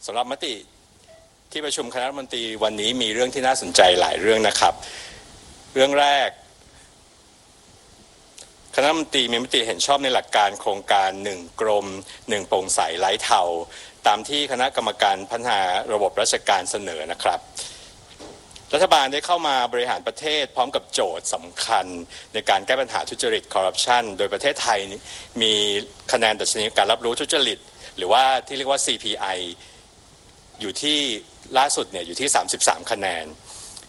สำหรับมติที่ประชุมคณะรัฐมนตรีวันนี้มีเรื่องที่น่าสนใจหลายเรื่องนะครับเรื่องแรกคณะรัฐมนตรีมีมติเห็นชอบในหลักการโครงการ1กรม1โปร่งใสไร้เทาตามที่คณะกรรมการพัฒนาระบบราชการเสนอนะครับรัฐบาลได้เข้ามาบริหารประเทศพร้อมกับโจทย์สำคัญในการแก้ปัญหาทุจริตคอร์รัปชันโดยประเทศไทยมีคะแนนดัชนีการรับรู้ทุจริตหรือว่าที่เรียกว่า CPI อยู่ที่ล่าสุดเนี่ยอยู่ที่33คะแนน